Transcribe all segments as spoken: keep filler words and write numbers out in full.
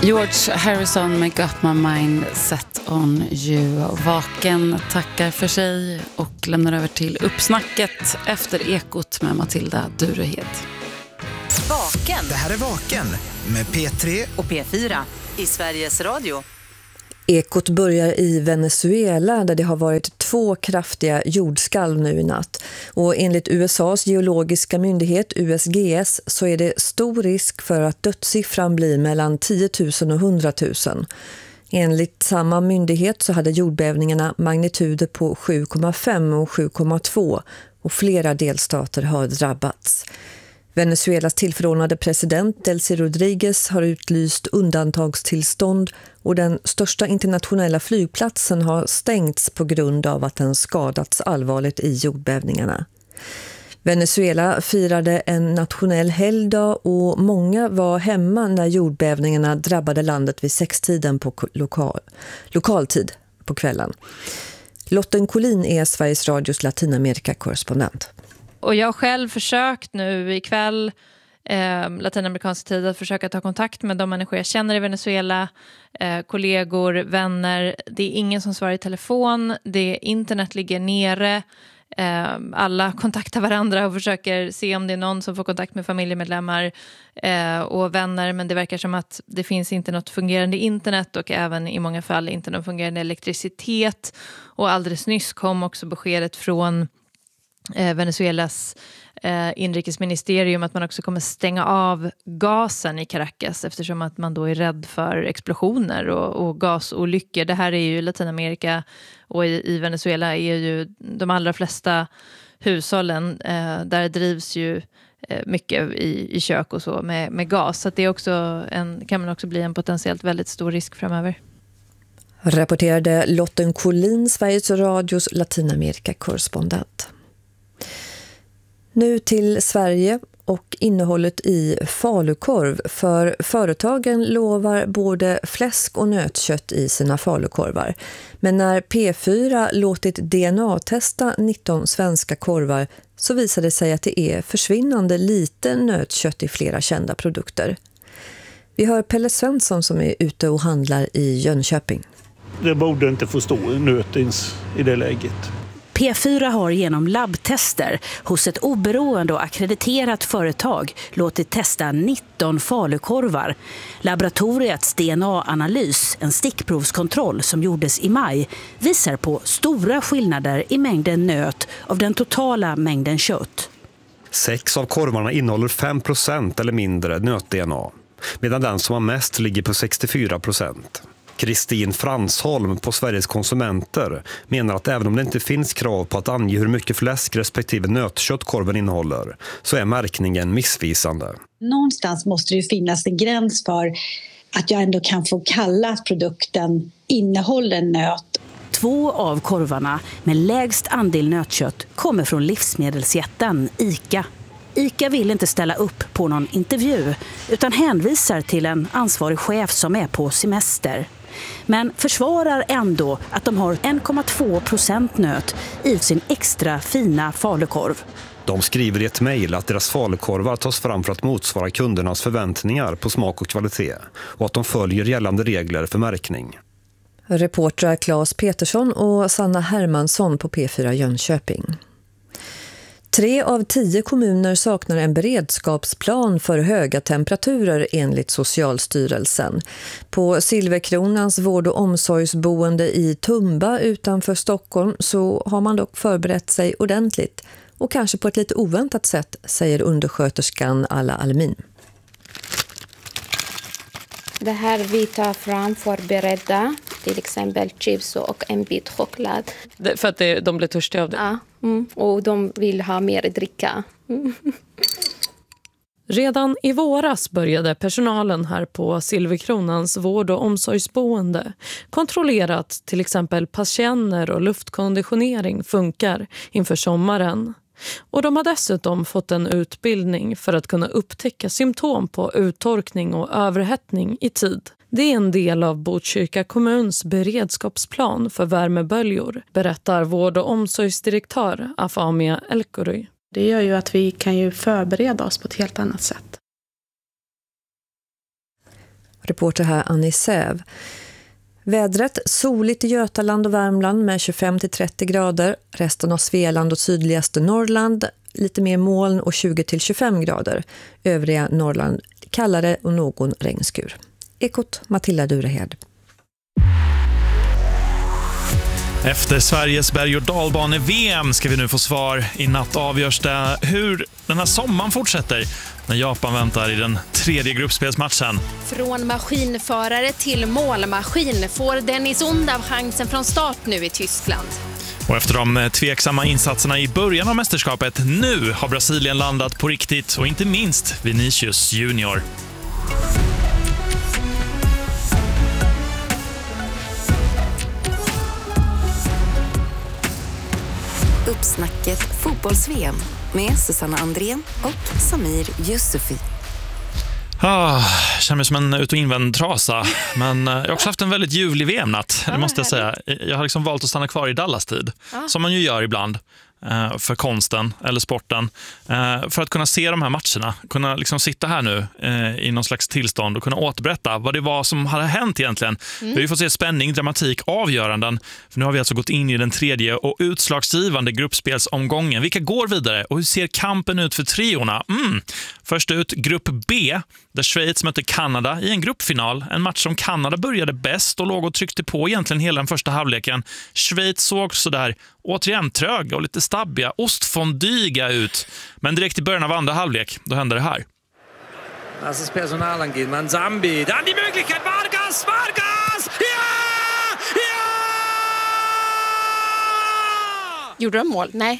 George Harrison med Got My Mind Set On You. Vaken tackar för sig och lämnar över till uppsnacket efter Ekot med Matilda Durehed. Vaken. Det här är Vaken med P tre och P fyra i Sveriges Radio. Ekot börjar i Venezuela där det har varit två kraftiga jordskalv nu i natt. Och enligt U S A:s geologiska myndighet U S G S så är det stor risk för att dödssiffran blir mellan tio tusen och hundra tusen. Enligt samma myndighet så hade jordbävningarna magnituder på sju komma fem och sju komma två och flera delstater har drabbats. Venezuelas tillförordnade president Delcy Rodriguez har utlyst undantagstillstånd och den största internationella flygplatsen har stängts på grund av att den skadats allvarligt i jordbävningarna. Venezuela firade en nationell helgdag och många var hemma när jordbävningarna drabbade landet vid sextiden på lokal, lokaltid på kvällen. Lotten Collin är Sveriges Radios Latinamerika-korrespondent. Och jag har själv försökt nu ikväll, eh, latinamerikansk tid, att försöka ta kontakt med de människor jag känner i Venezuela, eh, kollegor, vänner. Det är ingen som svarar i telefon, det internet ligger nere. Eh, alla kontaktar varandra och försöker se om det är någon som får kontakt med familjemedlemmar eh, och vänner. Men det verkar som att det finns inte något fungerande internet och även i många fall inte någon fungerande elektricitet. Och alldeles nyss kom också beskedet från Eh, Venezuelas eh, inrikesministerium att man också kommer stänga av gasen i Caracas eftersom att man då är rädd för explosioner och, och gasolyckor. Det här är ju Latinamerika och i, i Venezuela är ju de allra flesta hushållen eh, där drivs ju eh, mycket i, i kök och så med, med gas. Så att det är också en, kan man också bli en potentiellt väldigt stor risk framöver. Rapporterade Lotten Collin, Sveriges Radios Latinamerika-korrespondent. Nu till Sverige och innehållet i falukorv, för företagen lovar både fläsk och nötkött i sina falukorvar. Men när P fyra låtit D N A-testa nitton svenska korvar så visade det sig att det är försvinnande lite nötkött i flera kända produkter. Vi hör Pelle Svensson som är ute och handlar i Jönköping. Det borde inte få stå nötins i det läget. P fyra har genom labbtester hos ett oberoende och akkrediterat företag låtit testa nitton falukorvar. Laboratoriets D N A-analys, en stickprovskontroll som gjordes i maj, visar på stora skillnader i mängden nöt av den totala mängden kött. Sex av korvarna innehåller fem procent eller mindre nöt-D N A, medan den som har mest ligger på sextiofyra procent. Kristin Fransholm på Sveriges konsumenter menar att även om det inte finns krav på att ange hur mycket fläsk respektive nötkött korven innehåller så är märkningen missvisande. Någonstans måste det ju finnas en gräns för att jag ändå kan få kalla att produkten innehåller nöt. Två av korvarna med lägst andel nötkött kommer från livsmedelsjätten ICA. ICA vill inte ställa upp på någon intervju utan hänvisar till en ansvarig chef som är på semester. Men försvarar ändå att de har en komma två procent nöt i sin extra fina falukorv. De skriver i ett mejl att deras falukorvar tas fram för att motsvara kundernas förväntningar på smak och kvalitet och att de följer gällande regler för märkning. Reportrar Claes Petersson och Sanna Hermansson på P fyra Jönköping. Tre av tio kommuner saknar en beredskapsplan för höga temperaturer enligt Socialstyrelsen. På Silverkronans vård- och omsorgsboende i Tumba utanför Stockholm så har man dock förberett sig ordentligt och kanske på ett lite oväntat sätt, säger undersköterskan Alla Almin. Det här vi tar fram förberedda, till exempel chips och en bit choklad. Det, för att det, de blir törstiga av det? Ja, mm, och de vill ha mer dricka. Mm. Redan i våras började personalen här på Silverkronans vård- och omsorgsboende kontrollera att till exempel patienter och luftkonditionering funkar inför sommaren. Och de har dessutom fått en utbildning för att kunna upptäcka symptom på uttorkning och överhettning i tid. Det är en del av Botkyrka kommuns beredskapsplan för värmeböljor, berättar vård- och omsorgsdirektör Afamia Elkory. Det gör ju att vi kan ju förbereda oss på ett helt annat sätt. Reporter här Annie Säv. Vädret soligt i Götaland och Värmland med tjugofem till trettio grader. Resten av Svealand och sydligaste Norrland lite mer moln och tjugo till tjugofem grader. Övriga Norrland kallare och någon regnskur. Ekot Matilda Durehed. Efter Sveriges berg- och dalbane-V M ska vi nu få svar. I natt avgörs det hur den här sommaren fortsätter när Japan väntar i den tredje gruppspelsmatchen. Från maskinförare till målmaskin får Dennis Undav chansen från start nu i Tyskland. Och efter de tveksamma insatserna i början av mästerskapet, nu har Brasilien landat på riktigt och inte minst Vinicius Junior. Uppsnacket fotbolls-V M med Susanna Andrén och Samir Yusufi. Ah, känner mig som en ut- och invänd trasa. Men jag har också haft en väldigt ljuvlig V M-natt, det måste jag säga. Jag har liksom valt att stanna kvar i Dallas-tid, ah. som man ju gör ibland. För konsten eller sporten, för att kunna se de här matcherna, kunna liksom sitta här nu i någon slags tillstånd och kunna återberätta vad det var som hade hänt egentligen. Mm. Vi har ju fått se spänning, dramatik, avgöranden, för nu har vi alltså gått in i den tredje och utslagsgivande gruppspelsomgången. Vilka går vidare och hur ser kampen ut för triorna? Mm. Först ut grupp B, där Schweiz mötte Kanada i en gruppfinal, en match som Kanada började bäst och låg och tryckte på egentligen hela den första halvleken. Schweiz såg så där återigen tröga och lite stabbiga, ostfondyga ut. Men direkt i början av andra halvlek, då hände det här. Das ist Personalangehen, Manzambi. Dann die Möglichkeit, Vargas, Vargas! Ja! Ja! Gjorde de mål? Nej.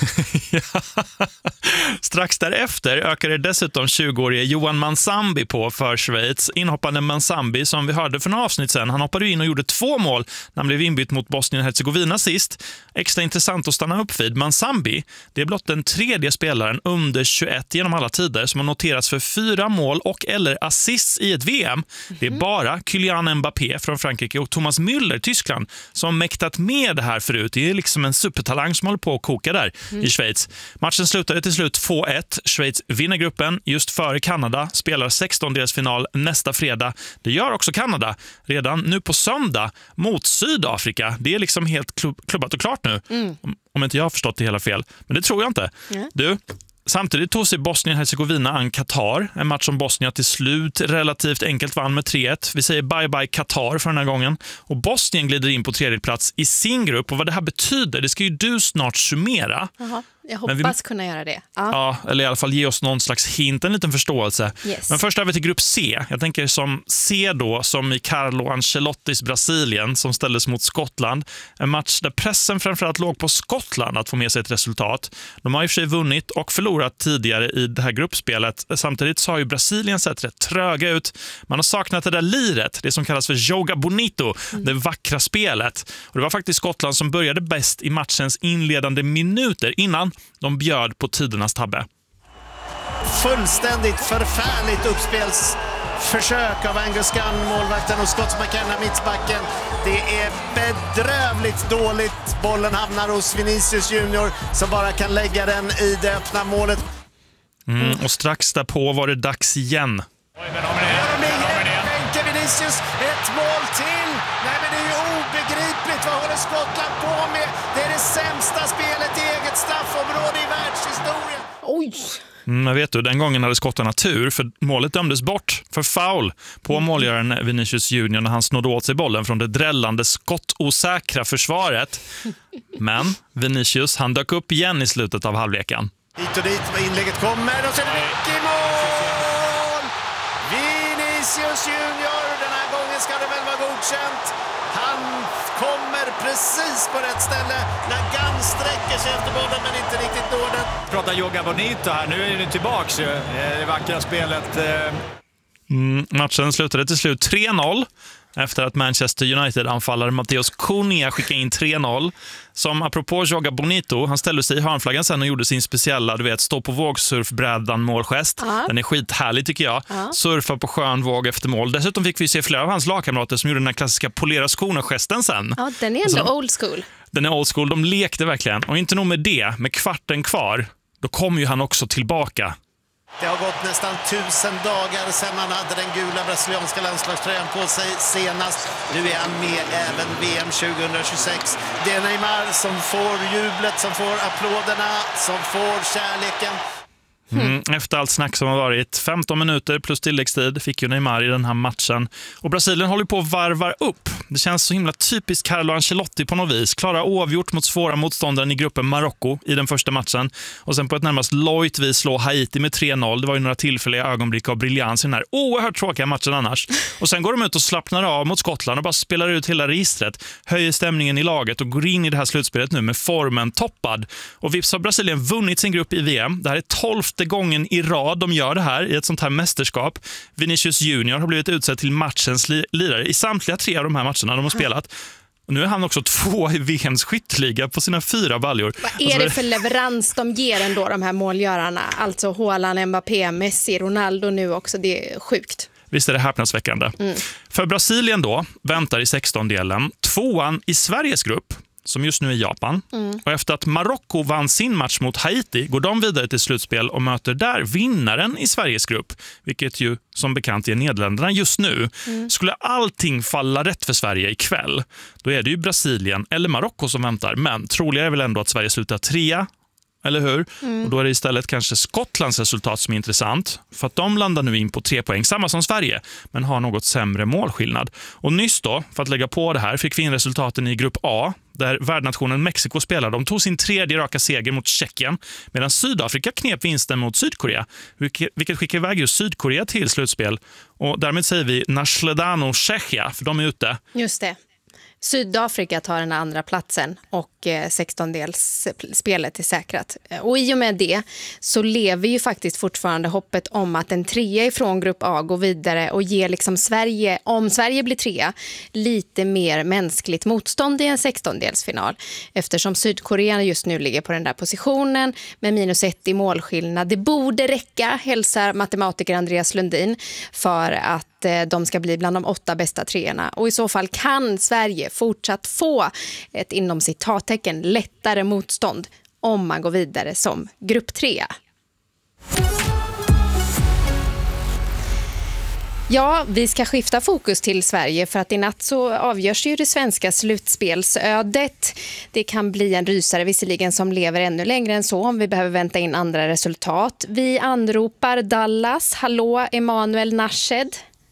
Strax därefter ökade dessutom tjugoårige Johan Manzambi på för Schweiz. Inhoppande Manzambi, som vi hörde för några avsnitt sedan, han hoppade in och gjorde två mål när han blev inbytt mot Bosnien-Herzegovina sist. Extra intressant att stanna upp vid. Manzambi, det är blott den tredje spelaren under tjugoett genom alla tider som har noterats för fyra mål och eller assists i ett V M. Det är bara Kylian Mbappé från Frankrike och Thomas Müller, Tyskland, som mäktat med det här förut. Det är liksom en supertalang som håller på att koka där mm. i Schweiz. Matchen slutade till slut två ett. Schweiz vinner gruppen just före Kanada, spelar sextondelsfinal nästa fredag. Det gör också Kanada redan nu på söndag mot Sydafrika. Det är liksom helt klubb- klubbat och klart nu. Mm. Om, om inte jag har förstått det hela fel. Men det tror jag inte. Mm. Du, samtidigt tog sig Bosnien-Herzegovina an Qatar. En match som Bosnien till slut relativt enkelt vann med tre ett. Vi säger bye-bye Qatar för den här gången. Och Bosnien glider in på tredje plats i sin grupp. Och vad det här betyder, det ska ju du snart summera. Jaha. Jag hoppas vi, kunna göra det. Ja. ja, eller i alla fall ge oss någon slags hint, en liten förståelse. Yes. Men först över till grupp C. Jag tänker som C då, som i Carlo Ancelottis Brasilien som ställdes mot Skottland. En match där pressen framförallt låg på Skottland att få med sig ett resultat. De har i och för sig vunnit och förlorat tidigare i det här gruppspelet. Samtidigt så har ju Brasilien sett rätt tröga ut. Man har saknat det där liret, det som kallas för Joga Bonito, mm. det vackra spelet. Och det var faktiskt Skottland som började bäst i matchens inledande minuter innan de bjöd på tidernas tabbe. Fullständigt förfärligt uppspelsförsök av Angus Gunn, målvakten, och Scott McKenna, mittbacken. Det är bedrövligt dåligt. Bollen hamnar hos Vinicius Junior som bara kan lägga den i det öppna målet. Mm, och strax därpå var det dags igen. Bänke Vinicius, ett mål till. Nej, men det är ju obegripligt. Vad håller Skottland på med? Det är det sämsta spelet i eget straffområde i världshistorien. Oj! Men vet du, den gången hade skottarna tur, för målet dömdes bort för foul på målgöraren Vinicius Junior när han snodde åt sig bollen från det drällande skottosäkra försvaret. Men Vinicius, han dök upp igen i slutet av halvleken. Hit och dit, inlägget kommer och så är det mycket mål! Vinicius Junior, den här gången ska det väl vara godkänt. Han kommer precis på rätt ställe när Gunn sträcker sig efter bollen men inte riktigt når den. Pratar Joga Bonito här, nu är ni tillbaks ju, det vackra spelet. Mm, matchen slutade till slut tre noll efter att Manchester United-anfallare Matteus Cunha skickade in tre noll. Som apropå Joga Bonito, han ställde sig i hörnflaggan sen och gjorde sin speciella, du vet, stå på vågsurfbrädan målgest. Uh-huh. Den är skithärlig tycker jag. Uh-huh. Surfa på skön våg efter mål. Dessutom fick vi se flera av hans lagkamrater som gjorde den här klassiska polera skorna-gesten sen. Ja, den är ändå old school. Den är old school, de lekte verkligen. Och inte nog med det, med kvarten kvar, då kom ju han också tillbaka. Det har gått nästan tusen dagar sedan man hade den gula brasilianska landslagströjan på sig senast. Nu är han med även V M tjugohundratjugosex. Det är Neymar som får jublet, som får applåderna, som får kärleken. Mm. Efter allt snack som har varit, femton minuter plus tilläggstid fick ju Neymar i den här matchen. Och Brasilien håller på att varva upp. Det känns så himla typiskt Carlo Ancelotti på något vis. Klara oavgjort mot svåra motståndaren i gruppen Marocko i den första matchen. Och sen på ett närmast lojt vis slå Haiti med tre noll. Det var ju några tillfälliga ögonblick av briljans i den här oerhört tråkiga matchen annars. Och sen går de ut och slappnar av mot Skottland och bara spelar ut hela registret. Höjer stämningen i laget och går in i det här slutspelet nu med formen toppad. Och vips har Brasilien vunnit sin grupp i V M. Det här är tolfte gången i rad de gör det här i ett sånt här mästerskap. Vinicius Junior har blivit utsedd till matchens li- lirare i samtliga tre av de här matcherna de har spelat. Och nu är han också två i V M:s skytteliga på sina fyra baljor. Vad är alltså, det för leverans de ger ändå, de här målgörarna? Alltså Haaland, Mbappé, Messi, Ronaldo nu också. Det är sjukt. Visst är det häpnadsväckande. Mm. För Brasilien då väntar i sextondelen tvåan i Sveriges grupp, som just nu är Japan. Mm. Och efter att Marocko vann sin match mot Haiti går de vidare till slutspel och möter där vinnaren i Sveriges grupp, vilket ju som bekant är Nederländerna just nu. Mm. Skulle allting falla rätt för Sverige ikväll, då är det ju Brasilien eller Marocko som väntar. Men troligare är väl ändå att Sverige slutar trea, eller hur? Mm. Och då är det istället kanske Skottlands resultat som är intressant. För att de landar nu in på tre poäng, samma som Sverige, men har något sämre målskillnad. Och nyss då, för att lägga på det här, fick vi in resultaten i grupp A, där värdnationen Mexiko spelar. De tog sin tredje raka seger mot Tjeckien, medan Sydafrika knep vinsten mot Sydkorea, vilket skickar iväg just Sydkorea till slutspel. Och därmed säger vi Nasledano Tjechia, för de är ute. Just det. Sydafrika tar den andra platsen och sextondelsspelet är säkrat. Och i och med det så lever ju faktiskt fortfarande hoppet om att en trea ifrån grupp A går vidare och ger liksom Sverige, om Sverige blir trea, lite mer mänskligt motstånd i en sextondelsfinal. Eftersom Sydkorea just nu ligger på den där positionen med minus ett i målskillnad. Det borde räcka, hälsar matematiker Andreas Lundin, för att de ska bli bland de åtta bästa treorna. Och i så fall kan Sverige fortsatt få ett inom citattecken lättare motstånd om man går vidare som grupp tre. Ja, vi ska skifta fokus till Sverige för att i natt så avgörs ju det svenska slutspelsödet. Det kan bli en rysare visserligen som lever ännu längre än så om vi behöver vänta in andra resultat. Vi anropar Dallas. Hallå, Emanuel Nashed.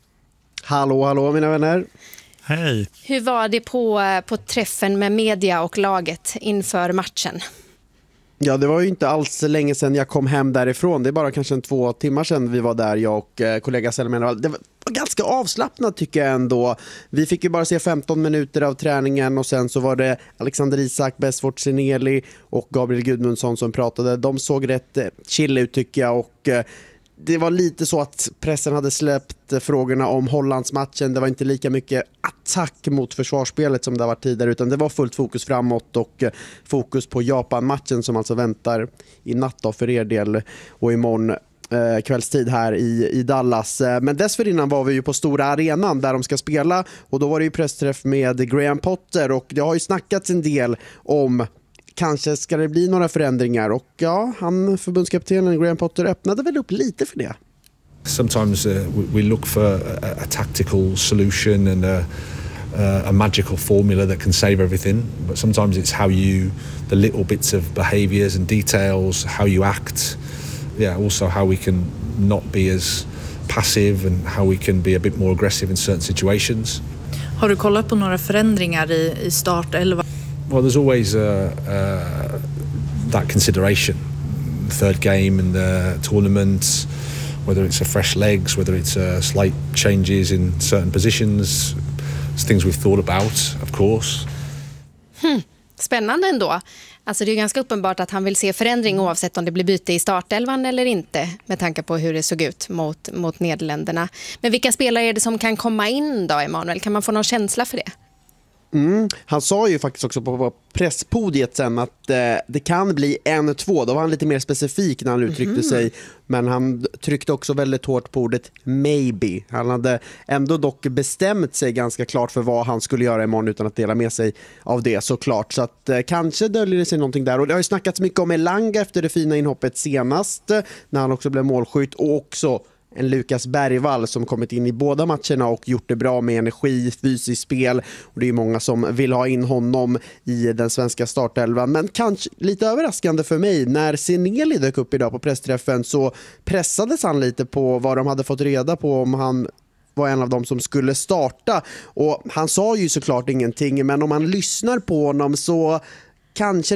Hallå, hallå mina vänner. Hej. Hur var det på, på träffen med media och laget inför matchen? Ja, det var ju inte alls länge sedan jag kom hem därifrån. Det är bara kanske en två timmar sedan vi var där, jag och eh, kollega Selman. Det var ganska avslappnat tycker jag ändå. Vi fick ju bara se femton minuter av träningen och sen så var det Alexander Isak, Besfort Seneli och Gabriel Gudmundsson som pratade. De såg rätt eh, chill ut tycker jag och eh, det var lite så att pressen hade släppt frågorna om Hollandsmatchen. Det var inte lika mycket attack mot försvarsspelet som det har varit tidigare, utan det var fullt fokus framåt och fokus på Japan-matchen som alltså väntar i natt då för er del och imorgon eh, kvällstid här i, i Dallas. Men dessförinnan var vi ju på stora arenan där de ska spela och då var det ju pressträff med Graham Potter och det har ju snackats en del om kanske ska det bli några förändringar och ja, han förbundskaptenen Graham Potter öppnade väl upp lite för det. Sometimes uh, we look for a, a tactical solution and a, uh, a magical formula that can save everything, but sometimes it's how you, the little bits of behaviours and details, how you act, yeah, also how we can not be as passive and how we can be a bit more aggressive in certain situations. Har du kollat på några förändringar i, i startelva? Well, there's always uh, uh, that consideration. Third game in the tournament, whether it's a fresh legs, whether it's uh, slight changes in certain positions, it's things we've thought about, of course. Hmm. Spännande ändå. Alltså det är ganska uppenbart att han vill se förändring oavsett om det blir byte i startelvan eller inte med tanke på hur det såg ut mot, mot Nederländerna. Men vilka spelare är det som kan komma in då, Emanuel? Kan man få någon känsla för det? Mm. Han sa ju faktiskt också på presspodiet sen att eh, det kan bli en två. Då var han lite mer specifik när han uttryckte mm. sig. Men han tryckte också väldigt hårt på ordet maybe. Han hade ändå dock bestämt sig ganska klart för vad han skulle göra imorgon utan att dela med sig av det såklart. Så att eh, kanske döljer det sig någonting där. Och det har ju snackats mycket om Elanga efter det fina inhoppet senast när han också blev målskytt, och också en Lukas Bergvall som kommit in i båda matcherna och gjort det bra med energi, fysiskt spel. Och det är många som vill ha in honom i den svenska startelvan. Men kanske lite överraskande för mig, när Seneli dök upp idag på pressträffen så pressades han lite på vad de hade fått reda på om han var en av dem som skulle starta. Och han sa ju såklart ingenting, men om man lyssnar på honom så kanske